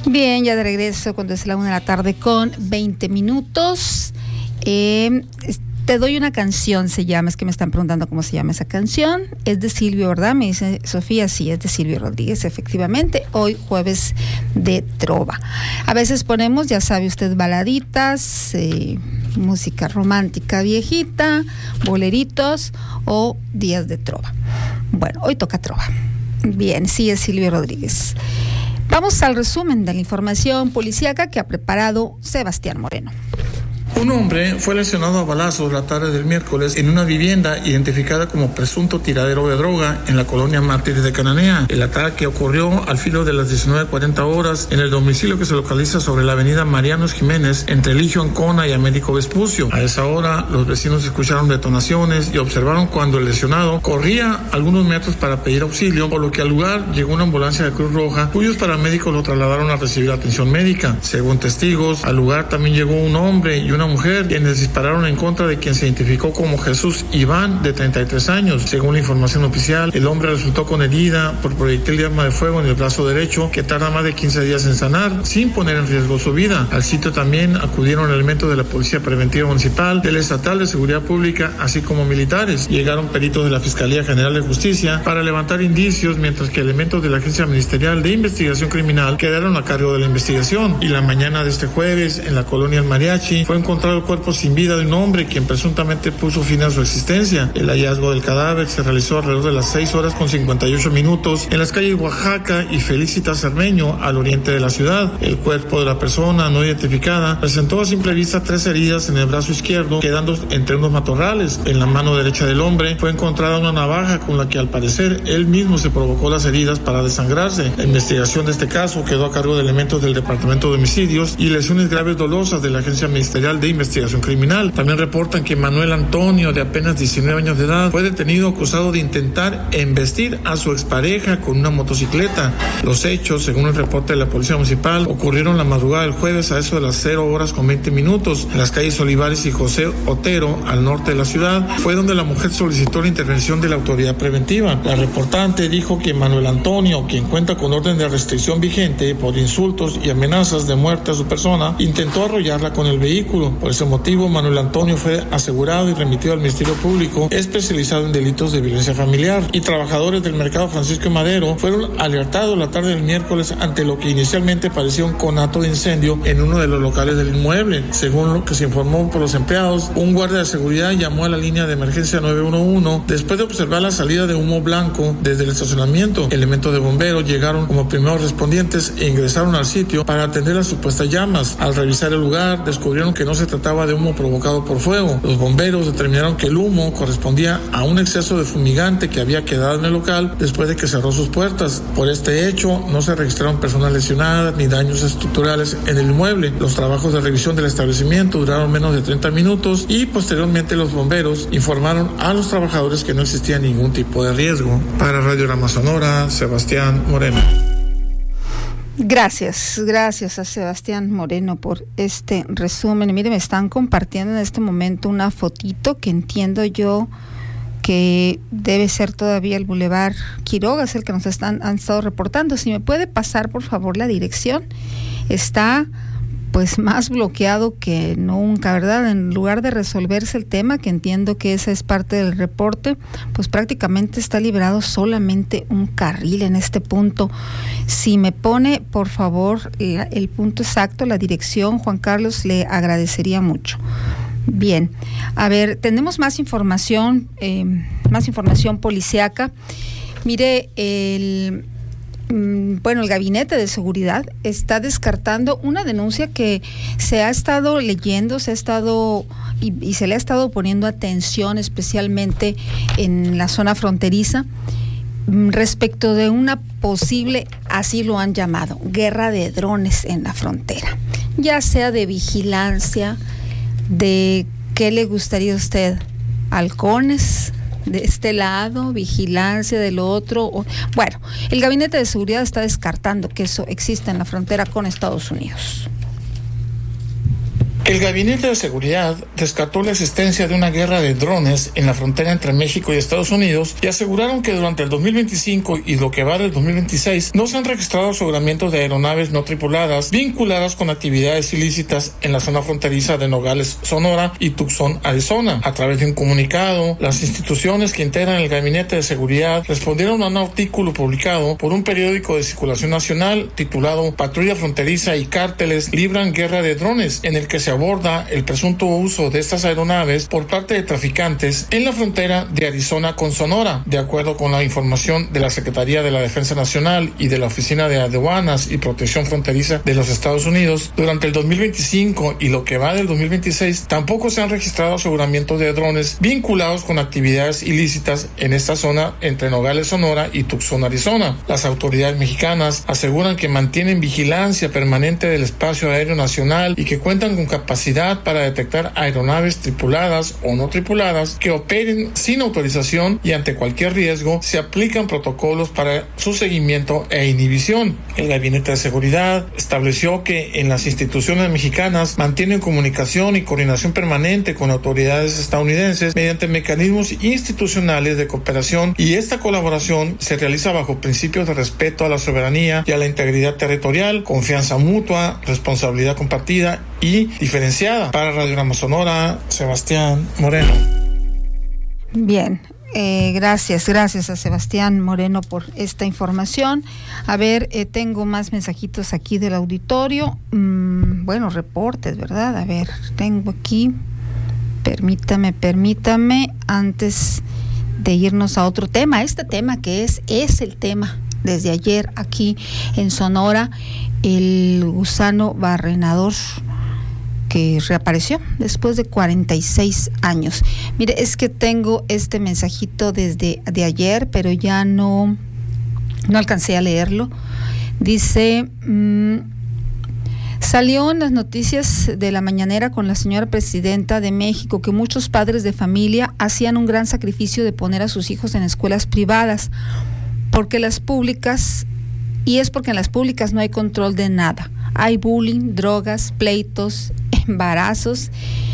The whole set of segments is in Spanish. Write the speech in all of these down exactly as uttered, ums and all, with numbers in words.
Bien, ya de regreso cuando es la una de la tarde con veinte minutos. Eh, te doy una canción, se llama, es que me están preguntando cómo se llama esa canción. Es de Silvio, ¿verdad? Me dice Sofía, sí, es de Silvio Rodríguez, efectivamente. Hoy jueves de trova. A veces ponemos, ya sabe usted, baladitas, eh, música romántica viejita, boleritos o días de trova. Bueno, hoy toca trova. Bien, sí, es Silvio Rodríguez. Vamos al resumen de la información policíaca que ha preparado Sebastián Moreno. Un hombre fue lesionado a balazos la tarde del miércoles en una vivienda identificada como presunto tiradero de droga en la colonia Mártires de Cananea. El ataque ocurrió al filo de las diecinueve cuarenta horas en el domicilio que se localiza sobre la avenida Marianos Jiménez entre Eligio Ancona y Américo Vespucio. A esa hora, los vecinos escucharon detonaciones y observaron cuando el lesionado corría algunos metros para pedir auxilio, por lo que al lugar llegó una ambulancia de Cruz Roja, cuyos paramédicos lo trasladaron a recibir atención médica. Según testigos, al lugar también llegó un hombre y una mujer, quienes dispararon en contra de quien se identificó como Jesús Iván, de treinta y tres años. Según la información oficial, el hombre resultó con herida por proyectil de arma de fuego en el brazo derecho, que tarda más de quince días en sanar, sin poner en riesgo su vida. Al sitio también acudieron elementos de la Policía Preventiva Municipal, del Estatal de Seguridad Pública, así como militares. Llegaron peritos de la Fiscalía General de Justicia para levantar indicios, mientras que elementos de la Agencia Ministerial de Investigación Criminal quedaron a cargo de la investigación. Y la mañana de este jueves, en la colonia El Mariachi, fue encontrado el cuerpo sin vida de un hombre quien presuntamente puso fin a su existencia. El hallazgo del cadáver se realizó alrededor de las seis horas con cincuenta y ocho minutos en las calles Oaxaca y Felicitas Cermeño, al oriente de la ciudad. El cuerpo de la persona no identificada presentó a simple vista tres heridas en el brazo izquierdo, quedando entre unos matorrales. En la mano derecha del hombre fue encontrada una navaja con la que al parecer él mismo se provocó las heridas para desangrarse. La investigación de este caso quedó a cargo de elementos del Departamento de Homicidios y Lesiones Graves Dolosas de la Agencia Ministerial de Investigación Criminal. También reportan que Manuel Antonio, de apenas diecinueve años de edad, fue detenido acusado de intentar embestir a su expareja con una motocicleta. Los hechos, según el reporte de la Policía Municipal, ocurrieron la madrugada del jueves a eso de las cero horas con veinte minutos en las calles Olivares y José Otero, al norte de la ciudad. Fue donde la mujer solicitó la intervención de la autoridad preventiva. La reportante dijo que Manuel Antonio, quien cuenta con orden de restricción vigente por insultos y amenazas de muerte a su persona, intentó arrollarla con el vehículo. Por ese motivo, Manuel Antonio fue asegurado y remitido al Ministerio Público especializado en delitos de violencia familiar, y trabajadores del mercado Francisco Madero fueron alertados la tarde del miércoles ante lo que inicialmente parecía un conato de incendio en uno de los locales del inmueble. Según lo que se informó por los empleados, un guardia de seguridad llamó a la línea de emergencia nueve uno uno después de observar la salida de humo blanco desde el estacionamiento. Elementos de bomberos llegaron como primeros respondientes e ingresaron al sitio para atender las supuestas llamas. Al revisar el lugar, descubrieron que no se trataba de humo provocado por fuego. Los bomberos determinaron que el humo correspondía a un exceso de fumigante que había quedado en el local después de que cerró sus puertas. Por este hecho, no se registraron personas lesionadas ni daños estructurales en el inmueble. Los trabajos de revisión del establecimiento duraron menos de treinta minutos y posteriormente los bomberos informaron a los trabajadores que no existía ningún tipo de riesgo. Para Radio Rama Sonora, Sebastián Moreno. Gracias, gracias a Sebastián Moreno por este resumen. Y mire, me están compartiendo en este momento una fotito que entiendo yo que debe ser todavía el Boulevard Quiroga, es el que nos están, han estado reportando. Si me puede pasar, por favor, la dirección. Está pues más bloqueado que nunca, ¿verdad? En lugar de resolverse el tema, que entiendo que esa es parte del reporte, pues prácticamente está liberado solamente un carril en este punto. Si me pone, por favor, la, el punto exacto, la dirección, Juan Carlos, le agradecería mucho. Bien, a ver, tenemos más información, eh, más información policíaca. Mire, el... Bueno, el Gabinete de Seguridad está descartando una denuncia que se ha estado leyendo, se ha estado y, y se le ha estado poniendo atención especialmente en la zona fronteriza respecto de una posible, así lo han llamado, guerra de drones en la frontera, ya sea de vigilancia, de qué le gustaría a usted, halcones de este lado, vigilancia del otro. O, bueno, el Gabinete de Seguridad está descartando que eso exista en la frontera con Estados Unidos. El Gabinete de Seguridad descartó la existencia de una guerra de drones en la frontera entre México y Estados Unidos y aseguraron que durante el dos mil veinticinco y lo que va del dos mil veintiséis no se han registrado aseguramientos de aeronaves no tripuladas vinculadas con actividades ilícitas en la zona fronteriza de Nogales, Sonora y Tucson, Arizona. A través de un comunicado, las instituciones que integran el Gabinete de Seguridad respondieron a un artículo publicado por un periódico de circulación nacional titulado Patrulla Fronteriza y Cárteles libran guerra de drones, en el que se aborda el presunto uso de estas aeronaves por parte de traficantes en la frontera de Arizona con Sonora. De acuerdo con la información de la Secretaría de la Defensa Nacional y de la Oficina de Aduanas y Protección Fronteriza de los Estados Unidos, durante el dos mil veinticinco y lo que va del dos mil veintiséis, tampoco se han registrado aseguramientos de drones vinculados con actividades ilícitas en esta zona entre Nogales, Sonora y Tucson, Arizona. Las autoridades mexicanas aseguran que mantienen vigilancia permanente del espacio aéreo nacional y que cuentan con capacidad capacidad para detectar aeronaves tripuladas o no tripuladas que operen sin autorización y ante cualquier riesgo se aplican protocolos para su seguimiento e inhibición. El Gabinete de Seguridad estableció que en las instituciones mexicanas mantienen comunicación y coordinación permanente con autoridades estadounidenses mediante mecanismos institucionales de cooperación y esta colaboración se realiza bajo principios de respeto a la soberanía y a la integridad territorial, confianza mutua, responsabilidad compartida y diferenciada. Para Radiograma Sonora, Sebastián Moreno. Bien, eh, gracias, gracias a Sebastián Moreno por esta información. A ver, eh, tengo más mensajitos aquí del auditorio. Mm, bueno, reportes, ¿verdad? A ver, tengo aquí, permítame, permítame, antes de irnos a otro tema, este tema que es, es el tema desde ayer aquí en Sonora, el gusano barrenador que reapareció después de cuarenta y seis años. Mire, es que tengo este mensajito desde de ayer, pero ya no, no alcancé a leerlo. Dice, mmm, salió en las noticias de la mañanera con la señora presidenta de México que muchos padres de familia hacían un gran sacrificio de poner a sus hijos en escuelas privadas, porque las públicas, y es porque en las públicas no hay control de nada. Hay bullying, drogas, pleitos, embarazos,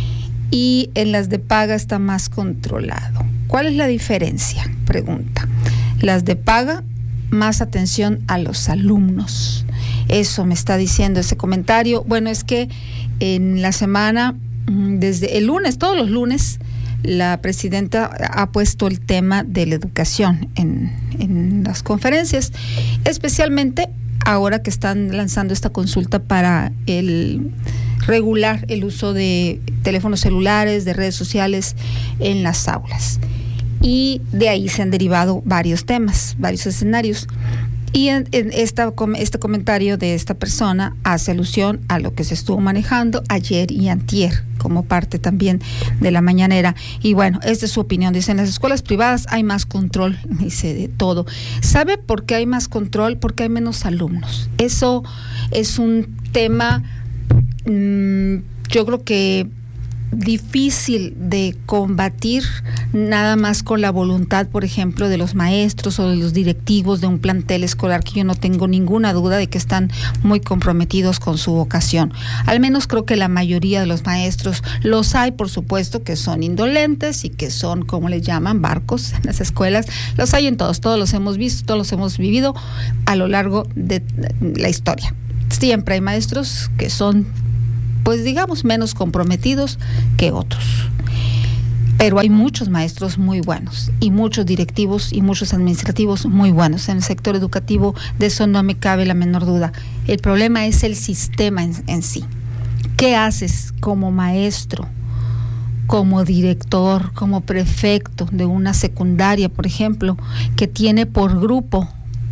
y en las de paga está más controlado. ¿Cuál es la diferencia? Pregunta. Las de paga, más atención a los alumnos. Eso me está diciendo ese comentario. Bueno, es que en la semana, desde el lunes, todos los lunes, la presidenta ha puesto el tema de la educación en, en las conferencias, especialmente ahora que están lanzando esta consulta para el regular el uso de teléfonos celulares, de redes sociales en las aulas. Y de ahí se han derivado varios temas, varios escenarios. Y en, en esta, este comentario de esta persona hace alusión a lo que se estuvo manejando ayer y antier, como parte también de la mañanera. Y bueno, esta es su opinión. Dice, en las escuelas privadas hay más control, dice, de todo. ¿Sabe por qué hay más control? Porque hay menos alumnos. Eso es un tema, mmm, yo creo que difícil de combatir nada más con la voluntad, por ejemplo, de los maestros o de los directivos de un plantel escolar, que yo no tengo ninguna duda de que están muy comprometidos con su vocación. Al menos creo que la mayoría de los maestros. Los hay, por supuesto, que son indolentes y que son, como les llaman, barcos en las escuelas. Los hay en todos, todos los hemos visto, todos los hemos vivido a lo largo de la historia. Siempre hay maestros que son, pues digamos, menos comprometidos que otros. Pero hay muchos maestros muy buenos y muchos directivos y muchos administrativos muy buenos en el sector educativo, de eso no me cabe la menor duda. El problema es el sistema en, en sí. ¿Qué haces como maestro, como director, como prefecto de una secundaria, por ejemplo, que tiene por grupo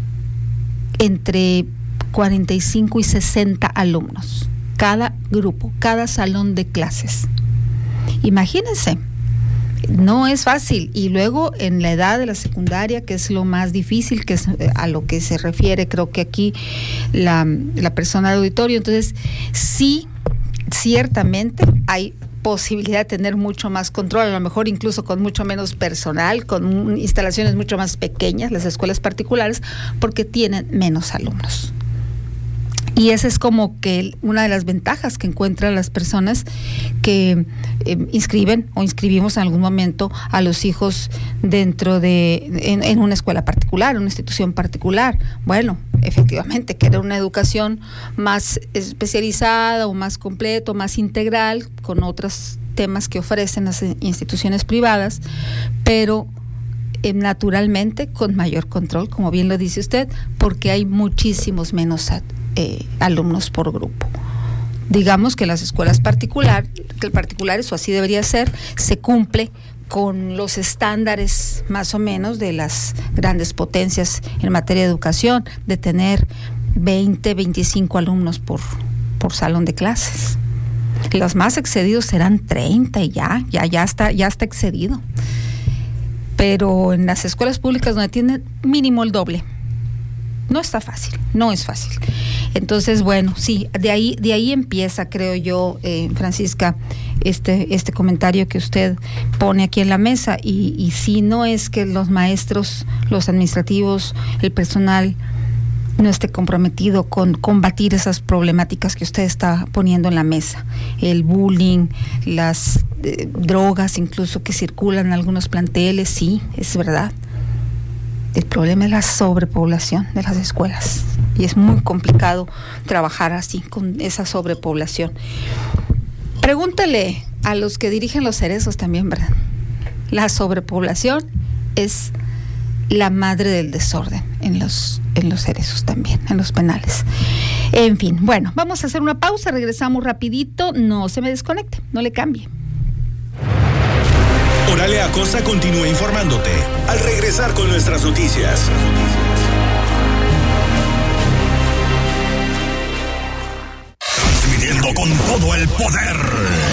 entre cuarenta y cinco y sesenta alumnos? Cada grupo, cada salón de clases. Imagínense, no es fácil. Y luego en la edad de la secundaria, que es lo más difícil, que es a lo que se refiere, creo que aquí la, la persona del auditorio. Entonces, sí, ciertamente hay posibilidad de tener mucho más control, a lo mejor incluso con mucho menos personal, con instalaciones mucho más pequeñas, las escuelas particulares, porque tienen menos alumnos. Y esa es como que una de las ventajas que encuentran las personas que eh, inscriben o inscribimos en algún momento a los hijos dentro de, en, en una escuela particular, una institución particular. Bueno, efectivamente, querer una educación más especializada o más completa, más integral, con otros temas que ofrecen las instituciones privadas, pero eh, naturalmente con mayor control, como bien lo dice usted, porque hay muchísimos menos Eh, alumnos por grupo. Digamos que las escuelas particular, que particulares, o así debería ser, se cumple con los estándares más o menos de las grandes potencias en materia de educación, de tener veinte, veinticinco alumnos por, por salón de clases. Los más excedidos serán treinta y ya, ya, ya está, ya está excedido. Pero en las escuelas públicas donde tienen mínimo el doble, no está fácil, no es fácil. Entonces, bueno, sí, de ahí, de ahí empieza, creo yo, eh, Francisca, este, este comentario que usted pone aquí en la mesa, y, y si no es que los maestros, los administrativos, el personal no esté comprometido con combatir esas problemáticas que usted está poniendo en la mesa, el bullying, las eh, drogas incluso que circulan en algunos planteles, sí, es verdad. El problema es la sobrepoblación de las escuelas y es muy complicado trabajar así con esa sobrepoblación. Pregúntele a los que dirigen los cerezos también, ¿verdad? La sobrepoblación es la madre del desorden en los, en los cerezos también, en los penales. En fin, bueno, vamos a hacer una pausa, regresamos rapidito, no se me desconecte, no le cambie. Oralia Acosta continúa informándote al regresar con nuestras noticias. Transmitiendo con todo el poder.